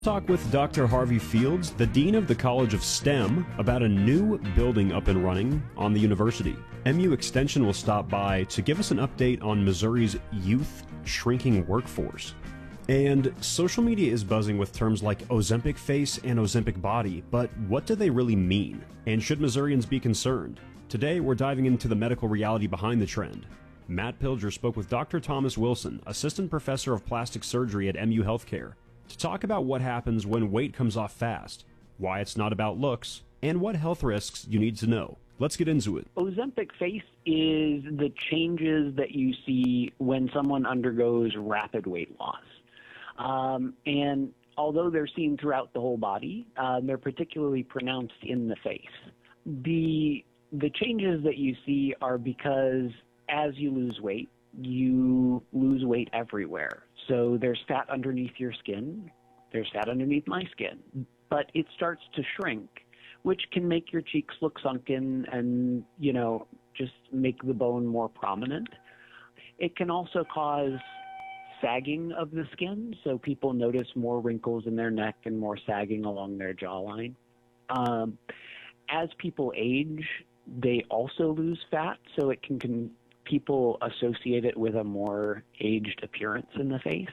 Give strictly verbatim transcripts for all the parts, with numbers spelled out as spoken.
Talk with Doctor Harvey Fields, the Dean of the College of STEM, about a new building up and running on the university. M U Extension will stop by to give us an update on Missouri's youth shrinking workforce. And social media is buzzing with terms like Ozempic face and Ozempic body, but what do they really mean? And should Missourians be concerned? Today, we're diving into the medical reality behind the trend. Matt Pilger spoke with Doctor Thomas Wilson, Assistant Professor of Plastic Surgery at M U Healthcare, to talk about what happens when weight comes off fast, why it's not about looks, and what health risks you need to know. Let's get into it. Ozempic face is the changes that you see when someone undergoes rapid weight loss. Um, and although they're seen throughout the whole body, uh, they're particularly pronounced in the face. The, the changes that you see are because as you lose weight, you lose weight everywhere. So there's fat underneath your skin, there's fat underneath my skin, but it starts to shrink, which can make your cheeks look sunken and, you know, just make the bone more prominent. It can also cause sagging of the skin, so people notice more wrinkles in their neck and more sagging along their jawline. Um, as people age, they also lose fat, so it can, can people associate it with a more aged appearance in the face.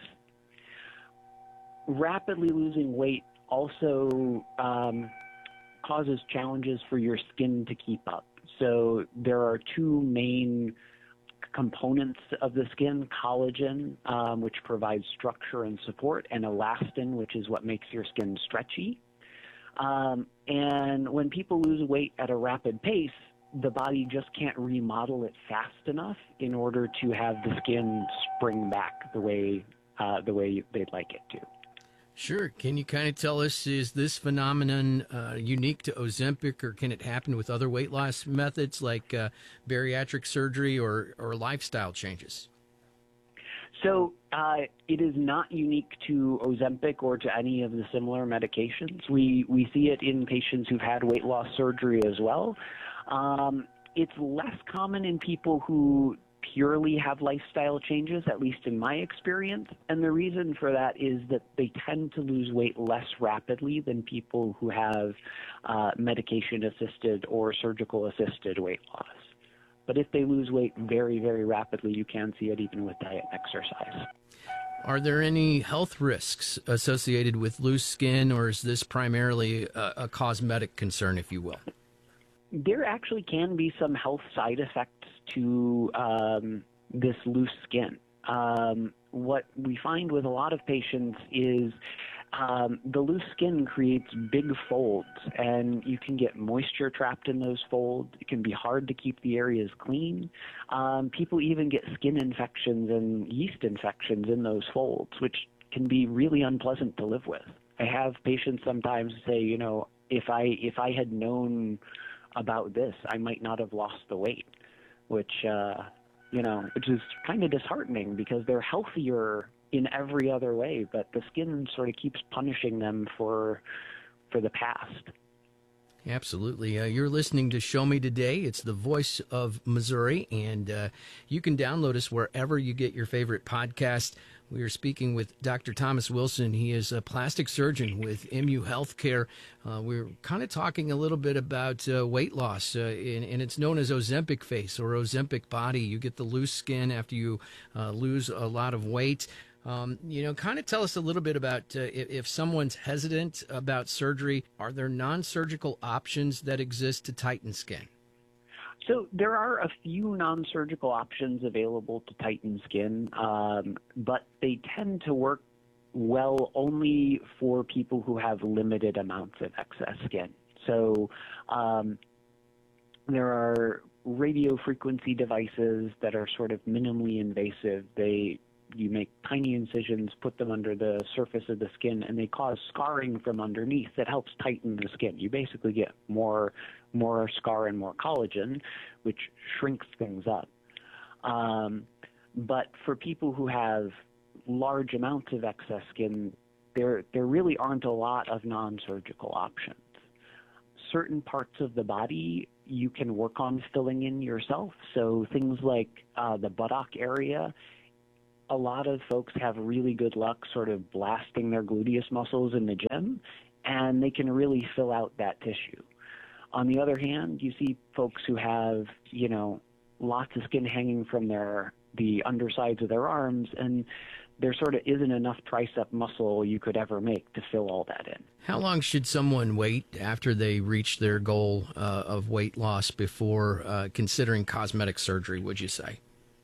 Rapidly losing weight also um, causes challenges for your skin to keep up. So there are two main components of the skin: collagen, um, which provides structure and support, and elastin, which is what makes your skin stretchy. Um, and when people lose weight at a rapid pace, the body just can't remodel it fast enough in order to have the skin spring back the way uh, the way they'd like it to. Sure. Can you kind of tell us, is this phenomenon uh, unique to Ozempic, or can it happen with other weight loss methods like uh, bariatric surgery or, or lifestyle changes? So uh, it is not unique to Ozempic or to any of the similar medications. We, we see it in patients who've had weight loss surgery as well. Um, it's less common in people who purely have lifestyle changes, at least in my experience. And the reason for that is that they tend to lose weight less rapidly than people who have uh, medication-assisted or surgical-assisted weight loss. But if they lose weight very, very rapidly, you can see it even with diet and exercise. Are there any health risks associated with loose skin, or is this primarily a, a cosmetic concern, if you will? There actually can be some health side effects to um, this loose skin. Um, what we find with a lot of patients is um, the loose skin creates big folds, and you can get moisture trapped in those folds. It can be hard to keep the areas clean. Um, people even get skin infections and yeast infections in those folds, which can be really unpleasant to live with. I have patients sometimes say, you know, if I if I had known about this, I might not have lost the weight, which, uh, you know, which is kind of disheartening because they're healthier in every other way, but the skin sort of keeps punishing them for, for the past. Absolutely. Uh, you're listening to Show Me Today. It's the voice of Missouri, and uh, you can download us wherever you get your favorite podcast. We are speaking with Doctor Thomas Wilson. He is a plastic surgeon with M U Healthcare. Uh, we're kind of talking a little bit about uh, weight loss, uh, and, and it's known as Ozempic face or Ozempic body. You get the loose skin after you uh, lose a lot of weight. Um, you know, kind of tell us a little bit about uh, if, if someone's hesitant about surgery, are there non-surgical options that exist to tighten skin? So there are a few non-surgical options available to tighten skin, um, but they tend to work well only for people who have limited amounts of excess skin. So um, there are radio frequency devices that are sort of minimally invasive. They You make tiny incisions, put them under the surface of the skin, and they cause scarring from underneath that helps tighten the skin. You basically get more more scar and more collagen, which shrinks things up. Um, but for people who have large amounts of excess skin, there there really aren't a lot of non-surgical options. Certain parts of the body you can work on filling in yourself. So things like uh, the buttock area, a lot of folks have really good luck sort of blasting their gluteus muscles in the gym, and they can really fill out that tissue. On the other hand, you see folks who have, you know, lots of skin hanging from their the undersides of their arms, and there sort of isn't enough tricep muscle you could ever make to fill all that in. How long should someone wait after they reach their goal uh, of weight loss before uh, considering cosmetic surgery, would you say?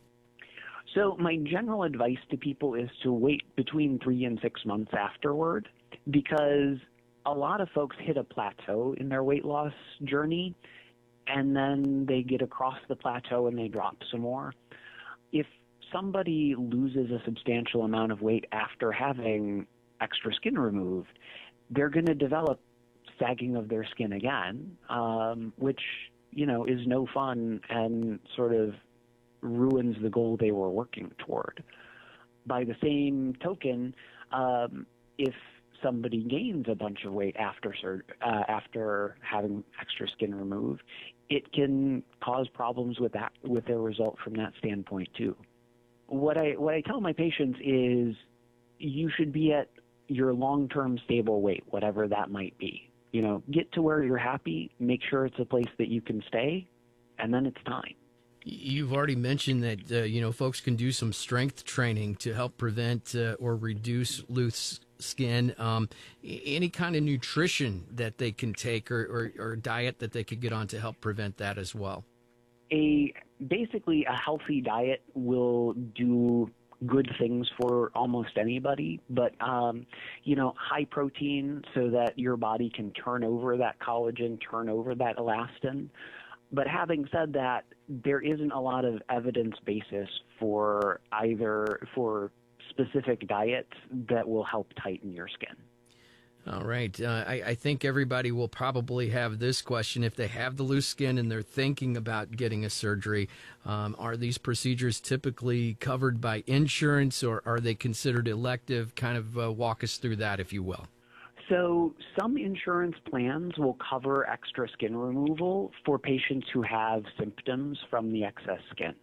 So my general advice to people is to wait between three and six months afterward, because a lot of folks hit a plateau in their weight loss journey, and then they get across the plateau and they drop some more. If somebody loses a substantial amount of weight after having extra skin removed, they're going to develop sagging of their skin again, um, which, you know, is no fun and sort of ruins the goal they were working toward. By the same token, um, if somebody gains a bunch of weight after sur- uh, after having extra skin removed, it can cause problems with that, with their result from that standpoint too. What I what I tell my patients is you should be at your long-term stable weight, whatever that might be. You know, get to where you're happy, make sure it's a place that you can stay, and then it's time. You've already mentioned that, uh, you know, folks can do some strength training to help prevent uh, or reduce loose skin. Um, any kind of nutrition that they can take or, or, or diet that they could get on to help prevent that as well? A basically a healthy diet will do good things for almost anybody, but um, you know, high protein so that your body can turn over that collagen, turn over that elastin. But having said that, there isn't a lot of evidence basis for either for specific diets that will help tighten your skin. All right. Uh, I, I think everybody will probably have this question. If they have the loose skin and they're thinking about getting a surgery, um, are these procedures typically covered by insurance, or are they considered elective? Kind of uh, walk us through that, if you will. So some insurance plans will cover extra skin removal for patients who have symptoms from the excess skin.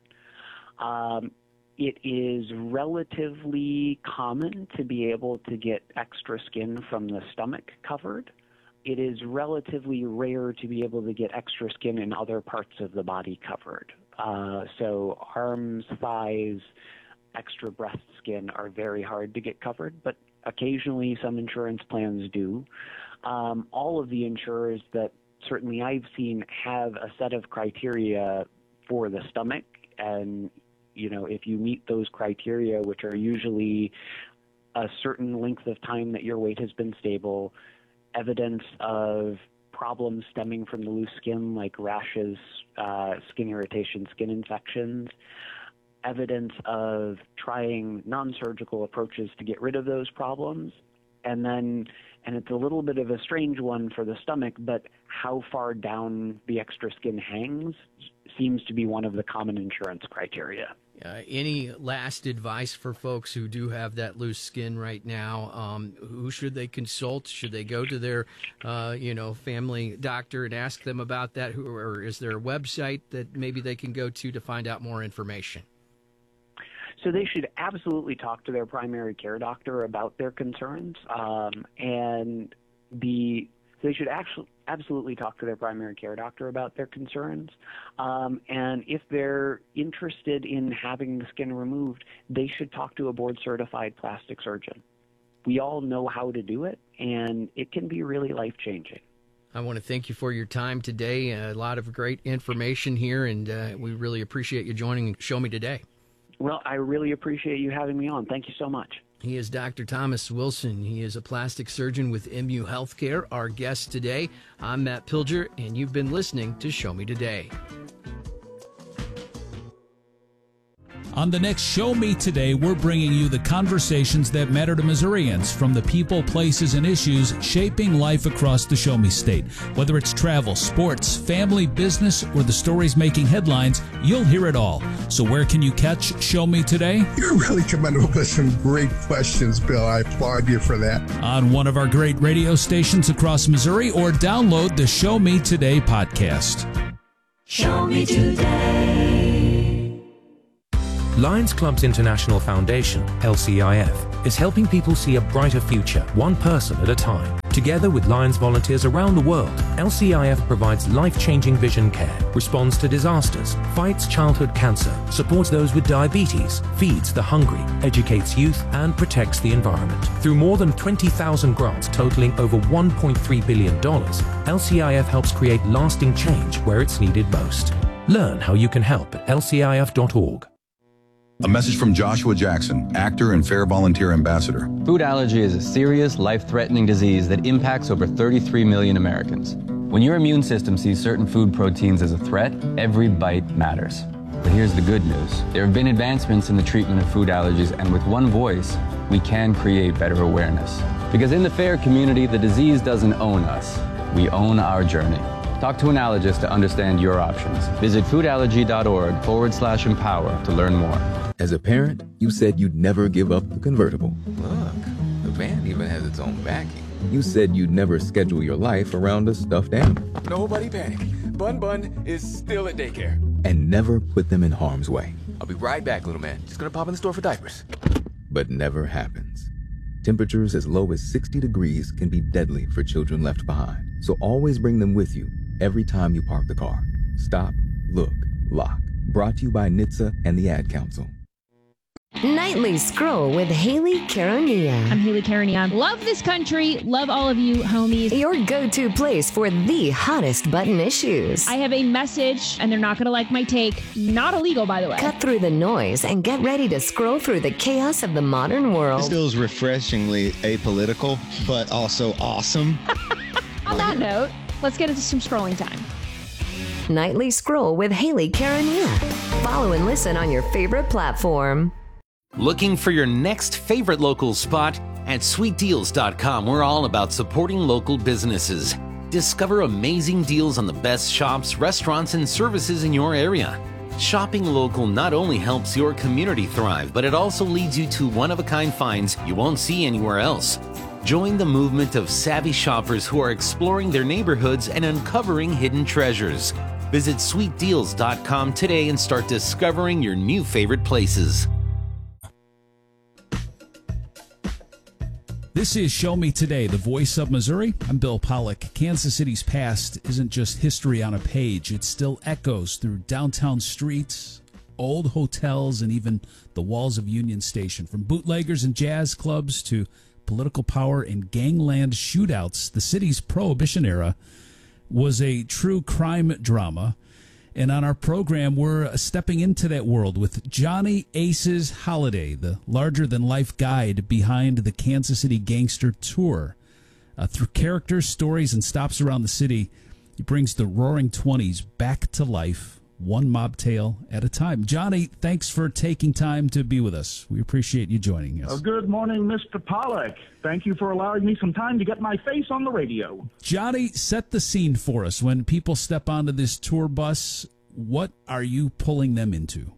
Um, It is relatively common to be able to get extra skin from the stomach covered. It is relatively rare to be able to get extra skin in other parts of the body covered. Uh, so arms, thighs, extra breast skin are very hard to get covered, but occasionally some insurance plans do. Um, all of the insurers that certainly I've seen have a set of criteria for the stomach, and you know, if you meet those criteria, which are usually a certain length of time that your weight has been stable, evidence of problems stemming from the loose skin like rashes, uh, skin irritation, skin infections, evidence of trying non-surgical approaches to get rid of those problems, and then, and it's a little bit of a strange one for the stomach, but how far down the extra skin hangs seems to be one of the common insurance criteria. Uh, any last advice for folks who do have that loose skin right now? Um, who should they consult? Should they go to their, uh, you know, family doctor and ask them about that? Who, or is there a website that maybe they can go to to find out more information? So they should absolutely talk to their primary care doctor about their concerns, um, and the they should actually absolutely talk to their primary care doctor about their concerns. Um, and if they're interested in having the skin removed, they should talk to a board-certified plastic surgeon. We all know how to do it, and it can be really life-changing. I want to thank you for your time today. A lot of great information here, and uh, we really appreciate you joining Show Me Today. Well, I really appreciate you having me on. Thank you so much. He is Doctor Thomas Wilson. He is a plastic surgeon with M U Healthcare, our guest today. I'm Matt Pilger, and you've been listening to Show Me Today. On the next Show Me Today, we're bringing you the conversations that matter to Missourians, from the people, places, and issues shaping life across the Show Me State. Whether it's travel, sports, family, business, or the stories making headlines, you'll hear it all. So where can you catch Show Me Today? You're really coming up with some great questions, Bill. I applaud you for that. On one of our great radio stations across Missouri, or download the Show Me Today podcast. Show Me Today. Lions Club's International Foundation, L C I F, is helping people see a brighter future, one person at a time. Together with Lions volunteers around the world, L C I F provides life-changing vision care, responds to disasters, fights childhood cancer, supports those with diabetes, feeds the hungry, educates youth, and protects the environment. Through more than twenty thousand grants totaling over one point three billion dollars, L C I F helps create lasting change where it's needed most. Learn how you can help at L C I F dot org. A message from Joshua Jackson, actor and Fair Volunteer Ambassador. Food allergy is a serious, life-threatening disease that impacts over thirty-three million Americans. When your immune system sees certain food proteins as a threat, every bite matters. But here's the good news. There have been advancements in the treatment of food allergies, and with one voice, we can create better awareness. Because in the FAIR community, the disease doesn't own us. We own our journey. Talk to an allergist to understand your options. Visit foodallergy.org forward slash empower to learn more. As a parent, you said you'd never give up the convertible. Look, the van even has its own backing. You said you'd never schedule your life around a stuffed animal. Nobody panic. Bun Bun is still at daycare. And never put them in harm's way. I'll be right back, little man. Just gonna pop in the store for diapers. But never happens. Temperatures as low as sixty degrees can be deadly for children left behind. So always bring them with you every time you park the car. Stop, look, lock. Brought to you by N H T S A and the Ad Council. Nightly Scroll with Haley Caronia. I'm Haley Caronia. Love this country. Love all of you, homies. Your go-to place for the hottest button issues. I have a message, and they're not going to like my take. Not illegal, by the way. Cut through the noise and get ready to scroll through the chaos of the modern world. This feels refreshingly apolitical, but also awesome. On that note, let's get into some scrolling time. Nightly Scroll with Haley Caronia. Follow and listen on your favorite platform. Looking for your next favorite local spot? At sweet deals dot com, we're all about supporting local businesses. Discover amazing deals on the best shops, restaurants, and services in your area. Shopping local not only helps your community thrive, but it also leads you to one-of-a-kind finds you won't see anywhere else. Join the movement of savvy shoppers who are exploring their neighborhoods and uncovering hidden treasures. Visit sweet deals dot com today and start discovering your new favorite places. This is Show Me Today, the voice of Missouri. I'm Bill Pollock. Kansas City's past isn't just history on a page. It still echoes through downtown streets, old hotels, and even the walls of Union Station. From bootleggers and jazz clubs to political power and gangland shootouts, the city's Prohibition era was a true crime drama. And on our program, we're stepping into that world with Johnny Aces Holiday, the larger-than-life guide behind the Kansas City Gangster Tour. Uh, through characters, stories, and stops around the city, he brings the Roaring Twenties back to life, one mob tale at a time. Johnny, thanks for taking time to be with us. We appreciate you joining us. Oh, good morning, Mister Pollock. Thank you for allowing me some time to get my face on the radio. Johnny, set the scene for us. When people step onto this tour bus, what are you pulling them into?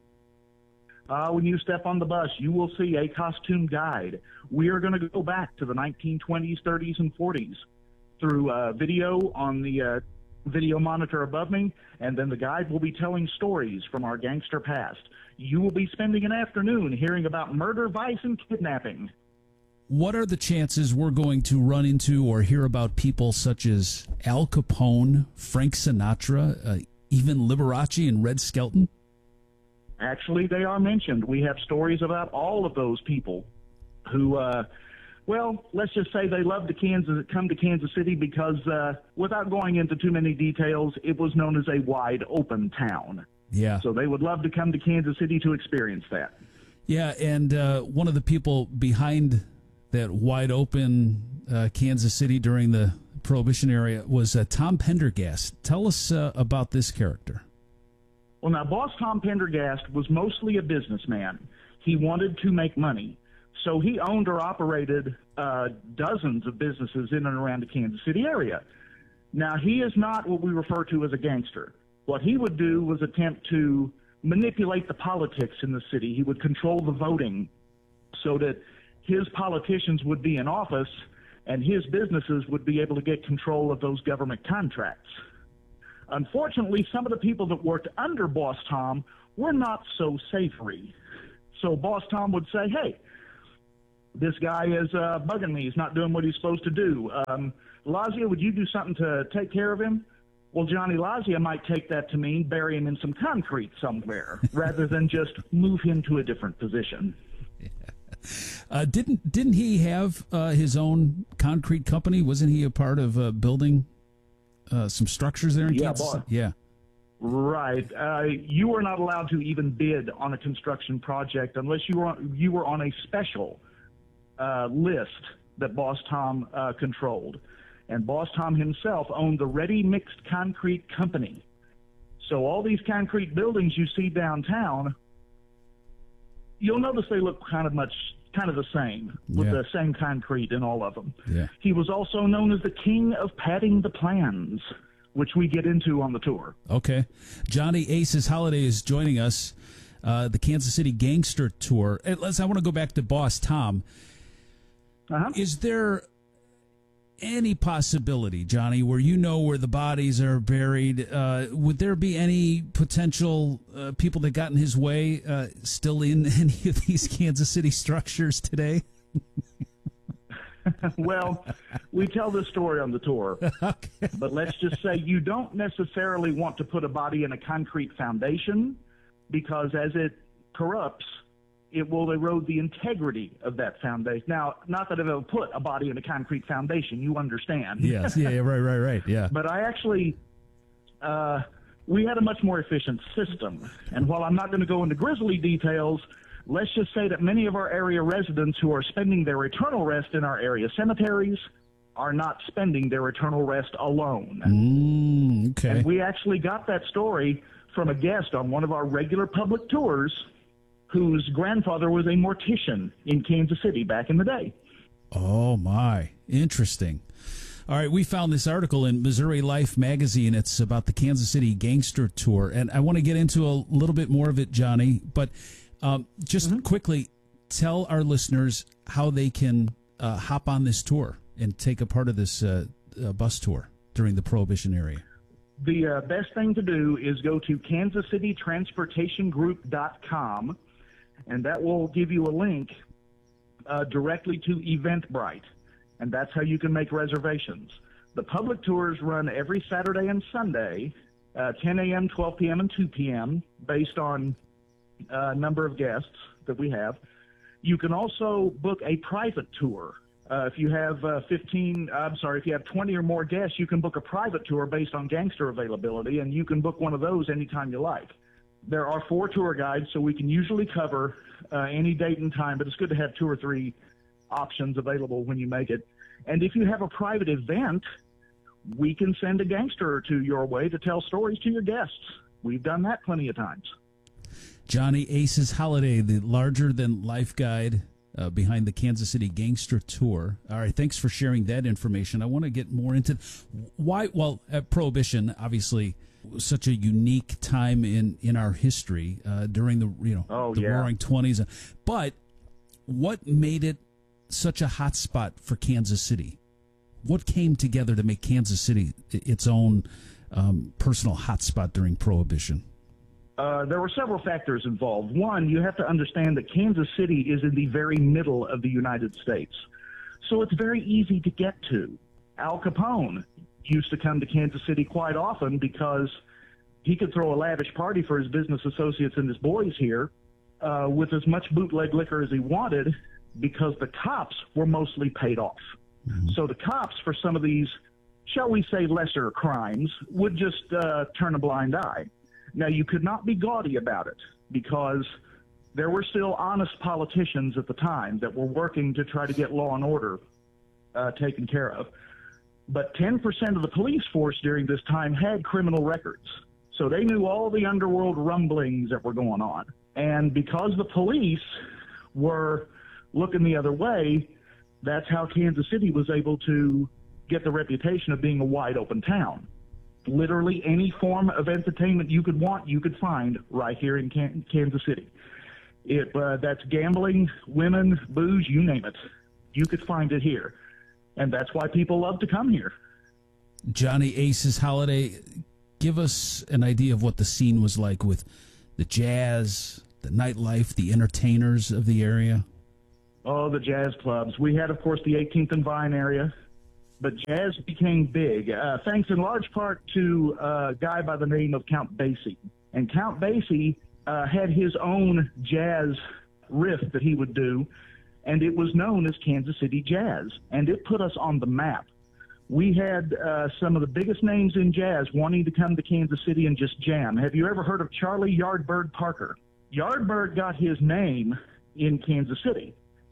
Uh, when you step on the bus, you will see a costume guide. We are going to go back to the nineteen twenties, thirties, and forties through uh, video on the uh, video monitor above me, and then the guide will be telling stories from our gangster past. You will be spending an afternoon hearing about murder, vice, and kidnapping. What are the chances we're going to run into or hear about people such as Al Capone, Frank Sinatra, uh, even Liberace and Red Skelton? Actually, they are mentioned. We have stories about all of those people who, uh, well, let's just say they love to Kansas, come to Kansas City because, uh, without going into too many details, it was known as a wide open town. Yeah. So they would love to come to Kansas City to experience that. Yeah, and uh, one of the people behind that wide open uh, Kansas City during the Prohibition era was uh, Tom Pendergast. Tell us uh, about this character. Well, now, Boss Tom Pendergast was mostly a businessman. He wanted to make money. So he owned or operated uh, dozens of businesses in and around the Kansas City area. Now, he is not what we refer to as a gangster. What he would do was attempt to manipulate the politics in the city. He would control the voting so that his politicians would be in office and his businesses would be able to get control of those government contracts. Unfortunately, some of the people that worked under Boss Tom were not so savory. So Boss Tom would say, hey, this guy is uh, bugging me. He's not doing what he's supposed to do. Um, Lazia, would you do something to take care of him? Well, Johnny Lazia might take that to mean bury him in some concrete somewhere rather than just move him to a different position. Yeah. Uh, didn't didn't he have uh, his own concrete company? Wasn't he a part of uh, building uh, some structures there in yeah, Kansas boss. City? Yeah. Right. Uh, you were not allowed to even bid on a construction project unless you were on, you were on a special uh, list that Boss Tom uh, controlled. And Boss Tom himself owned the Ready Mixed Concrete Company. So all these concrete buildings you see downtown, you'll notice they look kind of much, kind of the same, with yeah. the same concrete in all of them. Yeah. He was also known as the king of padding the plans, which we get into on the tour. Okay. Johnny Aces Holiday is joining us, uh, the Kansas City Gangster Tour. And let's, I want to go back to Boss Tom. Uh-huh. Is there any possibility, Johnny, where you know where the bodies are buried, uh, would there be any potential uh, people that got in his way uh, still in any of these Kansas City structures today? Well, we tell this story on the tour, okay. But let's just say you don't necessarily want to put a body in a concrete foundation because as it corrupts, it will erode the integrity of that foundation. Now, not that I've ever put a body in a concrete foundation, you understand. Yes, yeah, right, right, right, yeah. But I actually, uh, we had a much more efficient system. And while I'm not going to go into grisly details, let's just say that many of our area residents who are spending their eternal rest in our area cemeteries are not spending their eternal rest alone. Mm, okay. And we actually got that story from a guest on one of our regular public tours whose grandfather was a mortician in Kansas City back in the day. Oh, my. Interesting. All right, we found this article in Missouri Life magazine. It's about the Kansas City Gangster Tour, and I want to get into a little bit more of it, Johnny, but um, just mm-hmm. quickly tell our listeners how they can uh, hop on this tour and take a part of this uh, uh, bus tour during the Prohibition area. The uh, best thing to do is go to kansas city transportation group dot com, and that will give you a link uh, directly to Eventbrite, and that's how you can make reservations. The public tours run every Saturday and Sunday, uh, ten a.m., twelve p.m., and two p.m., based on uh, number of guests that we have. You can also book a private tour. Uh, if you have uh, fifteen, I'm sorry, if you have twenty or more guests, you can book a private tour based on gangster availability, and you can book one of those anytime you like. There are four tour guides, so we can usually cover uh, any date and time, but it's good to have two or three options available when you make it. And if you have a private event, we can send a gangster or two your way to tell stories to your guests. We've done that plenty of times. Johnny Aces Holiday, the larger-than-life guide uh, behind the Kansas City Gangster Tour. All right, thanks for sharing that information. I want to get more into why. Well, at Prohibition, obviously, was such a unique time in, in our history uh, during the you know oh, the yeah. Roaring Twenties. But what made it such a hot spot for Kansas City? What came together to make Kansas City its own um, personal hot spot during Prohibition? Uh, there were several factors involved. One, you have to understand that Kansas City is in the very middle of the United States, so it's very easy to get to. Al Capone used to come to Kansas City quite often because he could throw a lavish party for his business associates and his boys here uh, with as much bootleg liquor as he wanted because the cops were mostly paid off. Mm-hmm. So the cops, for some of these, shall we say, lesser crimes, would just uh, turn a blind eye. Now, you could not be gaudy about it because there were still honest politicians at the time that were working to try to get law and order uh, taken care of. But ten percent of the police force during this time had criminal records. So they knew all the underworld rumblings that were going on. And because the police were looking the other way, that's how Kansas City was able to get the reputation of being a wide open town. Literally any form of entertainment you could want, you could find right here in Can- Kansas City. It, uh, that's gambling, women, booze, you name it. You could find it here. And that's why people love to come here. Johnny Aces Holiday, give us an idea of what the scene was like with the jazz, the nightlife, the entertainers of the area? Oh, the jazz clubs. We had, of course, the eighteenth and Vine area, but jazz became big, uh, thanks in large part to a guy by the name of Count Basie. And Count Basie uh, had his own jazz riff that he would do, and it was known as Kansas City Jazz, and it put us on the map. We had uh, some of the biggest names in jazz wanting to come to Kansas City and just jam. Have you ever heard of Charlie Yardbird Parker? Yardbird got his name in Kansas City.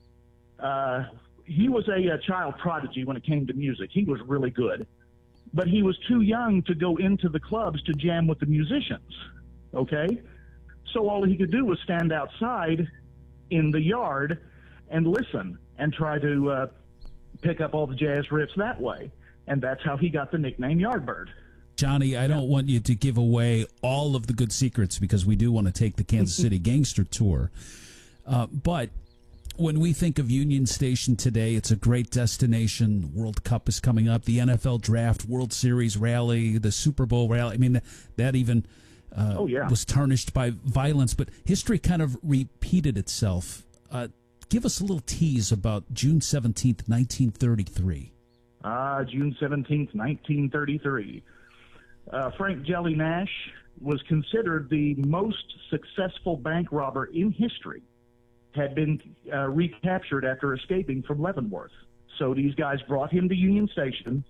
Uh, he was a, a child prodigy when it came to music. He was really good. But he was too young to go into the clubs to jam with the musicians, okay? So all he could do was stand outside in the yard and listen and try to uh, pick up all the jazz riffs that way. And that's how he got the nickname Yardbird. Johnny, I don't want you to give away all of the good secrets because we do want to take the Kansas City Gangster Tour. Uh, but when we think of Union Station today, it's a great destination. World Cup is coming up, the N F L Draft, World Series rally, the Super Bowl rally. I mean, that even uh, oh, yeah. was tarnished by violence. But history kind of repeated itself. Uh, give us a little tease about June seventeenth, nineteen thirty-three. Ah, uh, June seventeenth, nineteen thirty-three. Uh, Frank Jelly Nash was considered the most successful bank robber in history, had been uh, recaptured after escaping from Leavenworth. So these guys brought him to Union Station,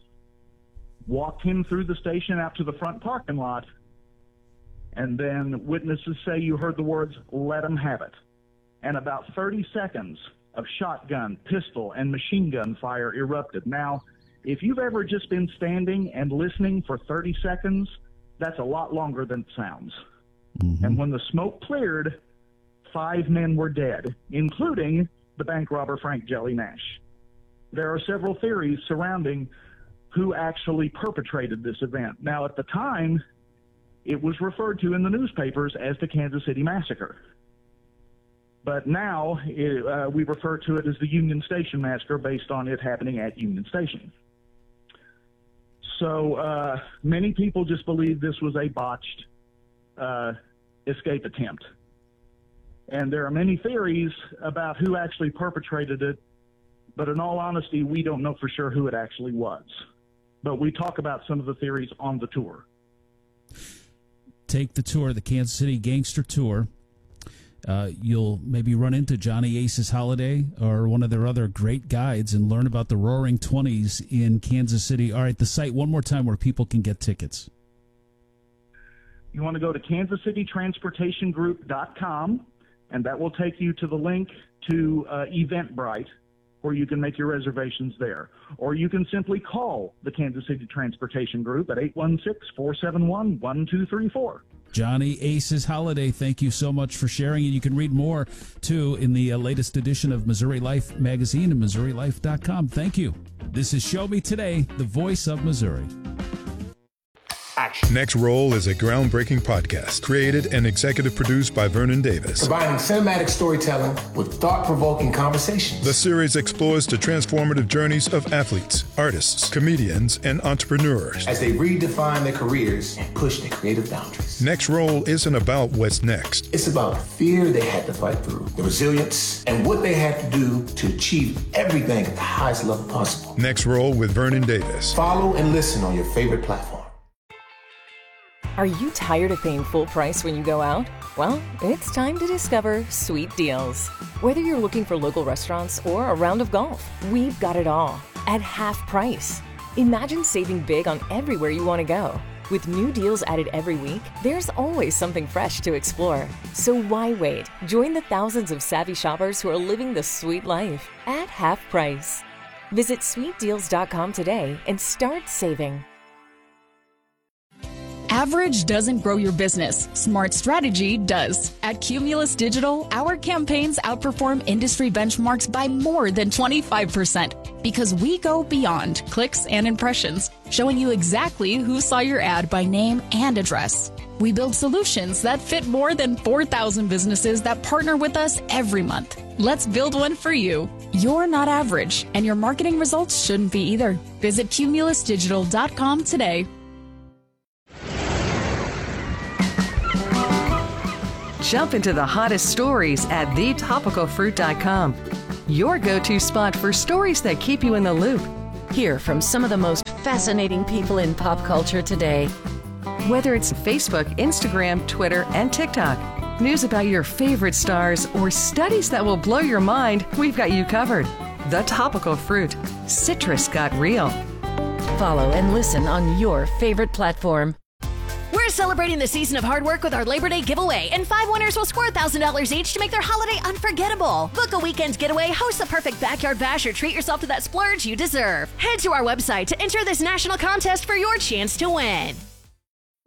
walked him through the station out to the front parking lot, and then witnesses say you heard the words, "Let 'em have it." And about thirty seconds of shotgun, pistol, and machine gun fire erupted. Now, if you've ever just been standing and listening for thirty seconds, that's a lot longer than it sounds. Mm-hmm. And when the smoke cleared, five men were dead, including the bank robber Frank Jelly Nash. There are several theories surrounding who actually perpetrated this event. Now, at the time, it was referred to in the newspapers as the Kansas City Massacre. But now it, uh, we refer to it as the Union Station Massacre based on it happening at Union Station. So uh, many people just believe this was a botched uh, escape attempt. And there are many theories about who actually perpetrated it, but in all honesty, we don't know for sure who it actually was. But we talk about some of the theories on the tour. Take the tour, the Kansas City Gangster Tour. Uh, you'll maybe run into Johnny Aces Holiday or one of their other great guides and learn about the Roaring Twenties in Kansas City. All right, the site one more time where people can get tickets. You want to go to kansas city transportation group dot com, and that will take you to the link to uh, Eventbrite, where you can make your reservations there. Or you can simply call the Kansas City Transportation Group at eight one six, four seven one, one two three four. Johnny Aces Holiday, thank you so much for sharing. And you can read more, too, in the uh, latest edition of Missouri Life magazine at missouri life dot com. Thank you. This is Show Me Today, the voice of Missouri. Action. Next Roll is a groundbreaking podcast created and executive produced by Vernon Davis. Combining cinematic storytelling with thought-provoking conversations. The series explores the transformative journeys of athletes, artists, comedians, and entrepreneurs as they redefine their careers and push their creative boundaries. Next Roll isn't about what's next. It's about the fear they had to fight through, the resilience, and what they had to do to achieve everything at the highest level possible. Next Roll with Vernon Davis. Follow and listen on your favorite platform. Are you tired of paying full price when you go out? Well, it's time to discover Sweet Deals. Whether you're looking for local restaurants or a round of golf, we've got it all at half price. Imagine saving big on everywhere you want to go. With new deals added every week, there's always something fresh to explore. So why wait? Join the thousands of savvy shoppers who are living the sweet life at half price. Visit sweet deals dot com today and start saving. Average doesn't grow your business. Smart strategy does. At Cumulus Digital, our campaigns outperform industry benchmarks by more than twenty-five percent because we go beyond clicks and impressions, showing you exactly who saw your ad by name and address. We build solutions that fit more than four thousand businesses that partner with us every month. Let's build one for you. You're not average, and your marketing results shouldn't be either. Visit cumulus digital dot com today. Jump into the hottest stories at the topical fruit dot com. Your go-to spot for stories that keep you in the loop. Hear from some of the most fascinating people in pop culture today. Whether it's Facebook, Instagram, Twitter, and TikTok, news about your favorite stars, or studies that will blow your mind, we've got you covered. The Topical Fruit. Citrus got real. Follow and listen on your favorite platform. We're celebrating the season of hard work with our Labor Day giveaway, and five winners will score one thousand dollars each to make their holiday unforgettable. Book a weekend getaway, host the perfect backyard bash, or treat yourself to that splurge you deserve. Head to our website to enter this national contest for your chance to win.